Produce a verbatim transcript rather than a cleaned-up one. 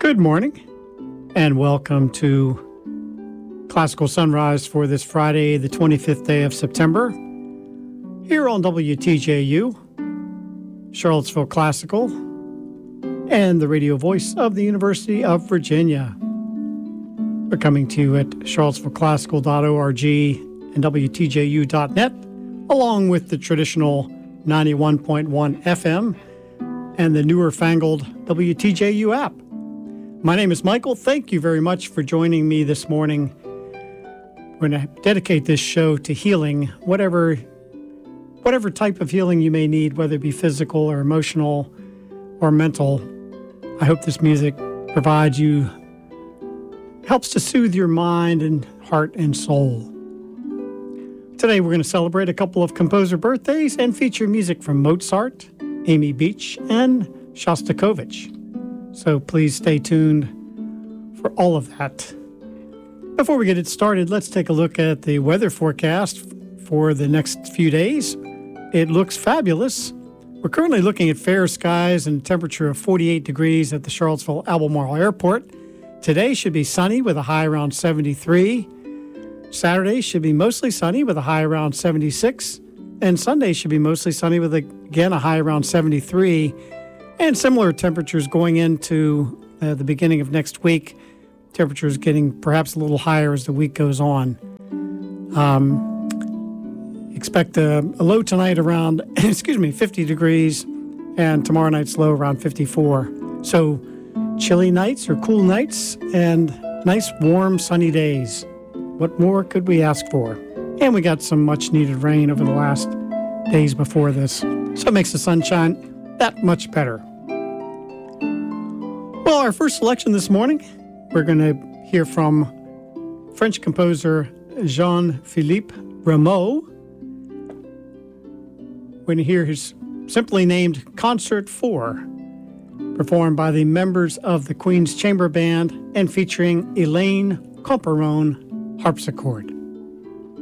Good morning, and welcome to Classical Sunrise for this Friday, the twenty-fifth day of September, here on W T J U, Charlottesville Classical, and the radio voice of the University of Virginia. We're coming to you at charlottesville classical dot org and W T J U dot net, along with the traditional ninety-one point one F M and the newer fangled W T J U app. My name is Michael. Thank you very much for joining me this morning. We're going to dedicate this show to healing, whatever, whatever type of healing you may need, whether it be physical or emotional or mental. I hope this music provides you, helps to soothe your mind and heart and soul. Today we're going to celebrate a couple of composer birthdays and feature music from Mozart, Amy Beach, and Shostakovich. So please stay tuned for all of that. Before we get it started, let's take a look at the weather forecast for the next few days. It looks fabulous. We're currently looking at fair skies and a temperature of forty-eight degrees at the Charlottesville Albemarle Airport. Today should be sunny with a high around seventy-three. Saturday should be mostly sunny with a high around seventy-six. And Sunday should be mostly sunny with, again, a high around seventy-three. And similar temperatures going into uh, the beginning of next week. Temperatures getting perhaps a little higher as the week goes on. Um, expect a, a low tonight around, excuse me, fifty degrees, and tomorrow night's low around fifty-four. So chilly nights or cool nights and nice warm sunny days. What more could we ask for? And we got some much needed rain over the last days before this. So it makes the sunshine that much better. Well, our first selection this morning, we're going to hear from French composer Jean-Philippe Rameau. We're going to hear his simply named Concert four, performed by the members of the Queen's Chamber Band and featuring Elaine Comperone harpsichord.